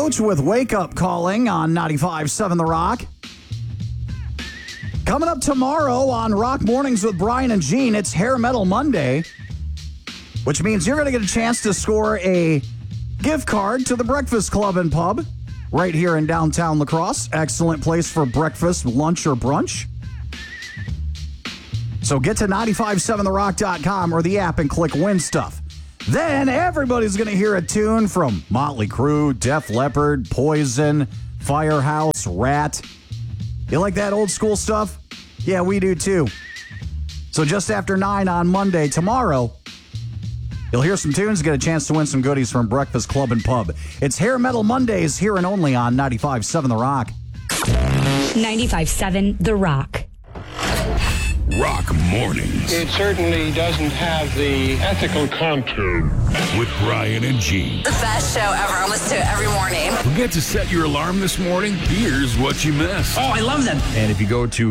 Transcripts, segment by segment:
Roach with Wake Up Calling on 95.7 The Rock. Coming up tomorrow on Rock Mornings with Brian and Gene, it's Hair Metal Monday, which means you're going to get a chance to score a gift card to the Breakfast Club and Pub right here in downtown La Crosse. Excellent place for breakfast, lunch, or brunch. So get to 957therock.com or the app and click Win Stuff. Then everybody's going to hear a tune from Motley Crue, Def Leppard, Poison, Firehouse, Rat. You like that old school stuff? Yeah, we do too. So just after 9 on Monday, tomorrow, you'll hear some tunes, get a chance to win some goodies from Breakfast Club and Pub. It's Hair Metal Mondays here and only on 95.7 The Rock. 95.7 The Rock. Rock Mornings. It certainly doesn't have the ethical contour. With Brian and Gene. The best show ever. I listen to it every morning. Forget to set your alarm this morning? Here's what you missed. Oh, I love them. And if you go to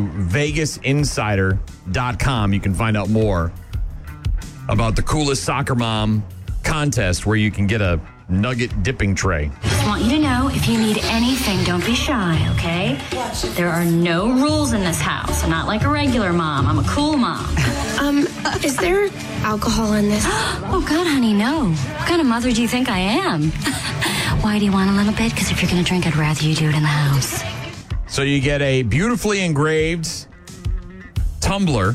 VegasInsider.com, you can find out more about the coolest soccer mom contest where you can get a nugget dipping tray. I want you to know, if you need anything, don't be shy, okay? There are no rules in this house. I'm not like a regular mom. I'm a cool mom. Is there alcohol in this? Oh, God, honey, no. What kind of mother do you think I am? Why do you want a little bit? Because if you're going to drink, I'd rather you do it in the house. So you get a beautifully engraved tumbler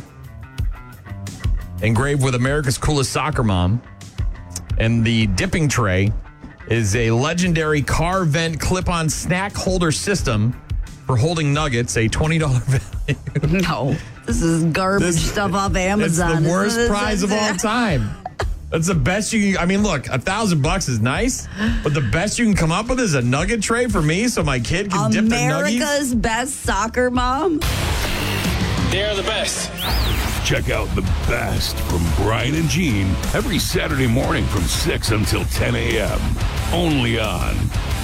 engraved with America's coolest soccer mom. And the dipping tray is a legendary car vent clip-on snack holder system for holding nuggets, a $20 value. No, this is garbage stuff off Amazon. It's the worst prize of all time. That's the best you can. I mean, look, $1,000 is nice, but the best you can come up with is a nugget tray for me so my kid can dip their nuggies. America's best soccer mom. They're the best. Check out the best from Brian and Gene every Saturday morning from 6 until 10 a.m. Only on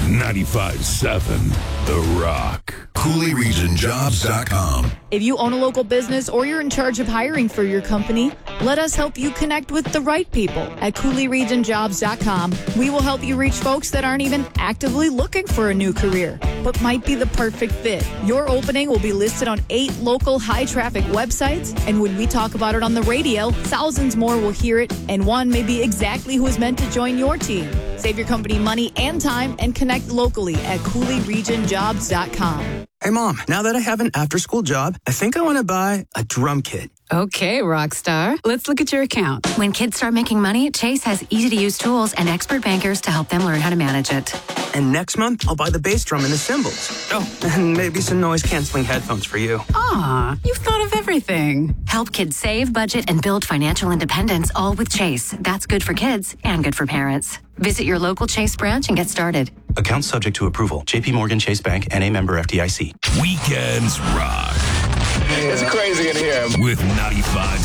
95.7 The Rock. CooleyRegionJobs.com. If you own a local business or you're in charge of hiring for your company, let us help you connect with the right people at CooleyRegionJobs.com. We will help you reach folks that aren't even actively looking for a new career, but might be the perfect fit. Your opening will be listed on 8 local high-traffic websites, and when we talk about it on the radio, thousands more will hear it, and one may be exactly who is meant to join your team. Save your company money and time and connect locally at CooleyRegionJobs.com. Hey, Mom, now that I have an after-school job, I think I want to buy a drum kit. Okay, rock star. Let's look at your account. When kids start making money, Chase has easy-to-use tools and expert bankers to help them learn how to manage it. And next month, I'll buy the bass drum and the cymbals. Oh, and maybe some noise-canceling headphones for you. Aw, you've thought of everything. Help kids save, budget, and build financial independence, all with Chase. That's good for kids and good for parents. Visit your local Chase branch and get started. Account subject to approval. J.P. Morgan Chase Bank, N.A. member FDIC. Weekends Rock. It's crazy in here. With 95.7